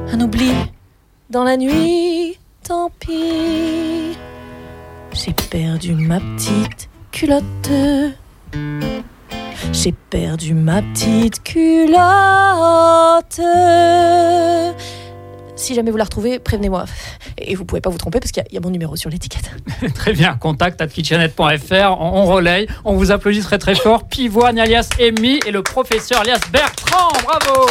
un oubli dans la nuit, tant pis. J'ai perdu ma petite culotte. J'ai perdu ma petite culotte. Si jamais vous la retrouvez, prévenez-moi. Et vous pouvez pas vous tromper parce qu'il y a mon numéro sur l'étiquette. Très bien, contact@kitchenette.fr. On relaye, on vous applaudit très très fort. Pivoine alias Amy et le professeur alias Bertrand. Bravo.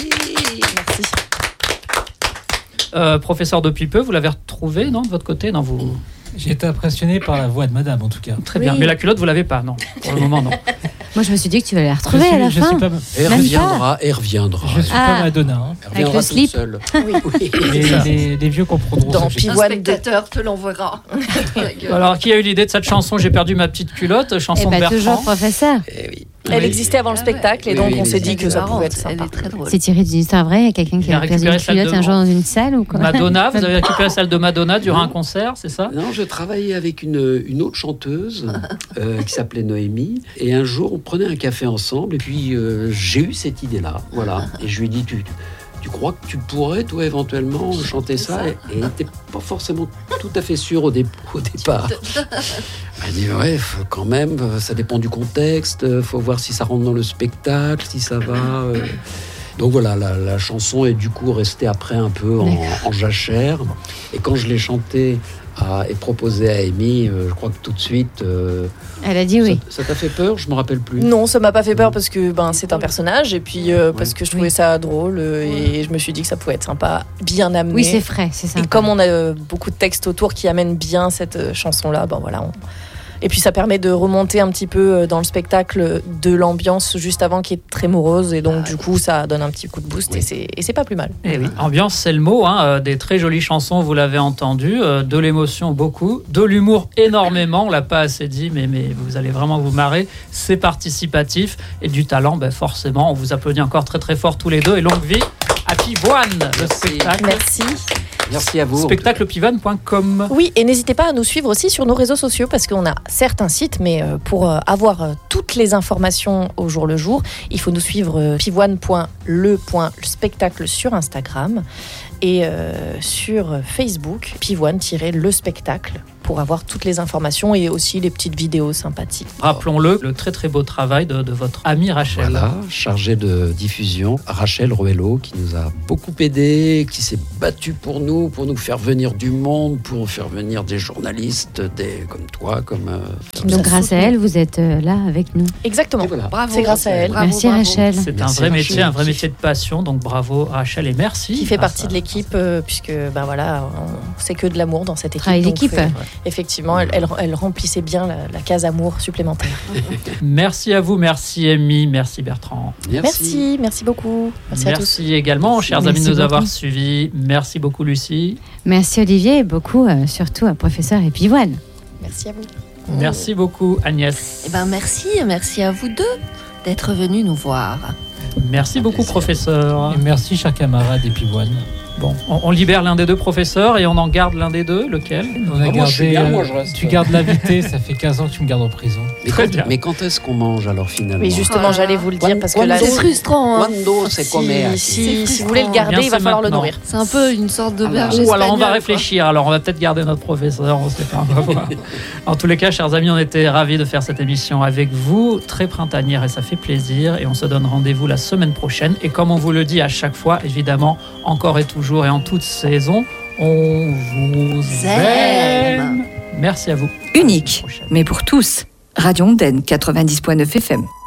Merci. Professeur depuis peu, vous l'avez retrouvé, non, de votre côté, non, vous... J'ai été impressionné par la voix de madame, en tout cas. Très bien, mais la culotte, vous l'avez pas, non? Pour le moment, non. Moi, je me suis dit que tu allais la retrouver à la fin. Elle reviendra. Je ne suis pas Madonna. Hein. Elle reviendra toute seule. Oui. Les vieux comprendront. Dans Un Pivoine spectateur te l'enverra. Alors, qui a eu l'idée de cette chanson? J'ai perdu ma petite culotte, chanson de Bertrand. Toujours professeur. Elle existait avant le spectacle et donc on s'est dit que ça pouvait être Elle sympa. est très drôle. C'est tiré d'une histoire vraie. Il y a quelqu'un qui a perdu une culotte un jour dans une salle ou quoi? Madonna, vous avez récupéré celle de Madonna durant un concert, c'est ça? Non, je travaillais avec une autre chanteuse qui s'appelait Noémie. Et un jour, on prenait un café ensemble. Et puis, j'ai eu cette idée-là. Voilà. Et je lui ai dit, tu crois que tu pourrais, toi, éventuellement, chanter ça? Et elle n'était pas forcément tout à fait sûre au départ. Elle dit, ouais, quand même, ça dépend du contexte. Faut voir si ça rentre dans le spectacle, si ça va... Donc voilà, la chanson est du coup restée après un peu en jachère. Et quand je l'ai chantée et proposée à Amy, je crois que tout de suite... Elle a dit oui. Ça t'a fait peur? Je me rappelle plus. Non, ça m'a pas fait peur parce que c'est un personnage et puis parce que je trouvais ça drôle et je me suis dit que ça pouvait être sympa, bien amené. Oui, c'est frais, c'est sympa. Et comme on a beaucoup de textes autour qui amènent bien cette chanson-là, voilà. Et puis ça permet de remonter un petit peu dans le spectacle de l'ambiance juste avant qui est très morose et donc du coup ça donne un petit coup de boost et c'est pas plus mal. Et oui, ambiance c'est le mot, des très jolies chansons, vous l'avez entendu, de l'émotion beaucoup, de l'humour énormément, on l'a pas assez dit mais vous allez vraiment vous marrer, c'est participatif et du talent, forcément, on vous applaudit encore très très fort tous les deux et longue vie à Pivoine, le spectacle. Merci. Merci à vous. Spectaclepivoine.com. Oui, et n'hésitez pas à nous suivre aussi sur nos réseaux sociaux parce qu'on a certes un site, mais pour avoir toutes les informations au jour le jour, il faut nous suivre pivoine.le.spectacle sur Instagram et sur Facebook, pivoine-le spectacle pour avoir toutes les informations et aussi les petites vidéos sympathiques. Rappelons-le, le très très beau travail de votre amie Rachel. Voilà, chargée de diffusion, Rachel Ruello, qui nous a beaucoup aidés, qui s'est battue pour nous faire venir du monde, pour faire venir des journalistes, comme toi, Donc grâce à elle, vous êtes là avec nous. Exactement, voilà. Bravo, c'est grâce à elle. Merci Rachel. C'est un vrai métier, un vrai métier de passion, donc bravo Rachel et merci. Qui fait partie de l'équipe, puisque c'est que de l'amour dans cette équipe. Travail d'équipe. Effectivement, elle remplissait bien la case amour supplémentaire. Merci à vous, merci Amy, merci Bertrand. Merci beaucoup. Merci à tous. Merci également, chers amis, de nous avoir suivis. Merci beaucoup Lucie. Merci Olivier et beaucoup, surtout à professeur et Pivoine. Merci à vous. Merci beaucoup Agnès. Merci à vous deux d'être venus nous voir. Merci beaucoup professeur. Et merci chers camarades et Pivoine. Bon, on libère l'un des deux professeurs et on en garde l'un des deux, lequel? On a gardé, tu gardes l'invité, ça fait 15 ans que tu me gardes en prison. Mais quand est-ce qu'on mange alors finalement? Oui, justement, j'allais vous le dire parce que là, C'est frustrant. Quando c'est comer? Si vous voulez le garder, il va falloir le nourrir. C'est un peu une sorte d'auberge Ou alors on va espagnole, réfléchir, alors on va peut-être garder notre professeur, on sait pas, on va voir. En tous les cas, chers amis, on était ravis de faire cette émission avec vous, très printanière et ça fait plaisir et on se donne rendez-vous la semaine prochaine et comme on vous le dit à chaque fois, évidemment, encore et toujours et en toute saison, on vous aime. Merci à vous. Unique, mais pour tous. Radio Ondaine 90.9 FM.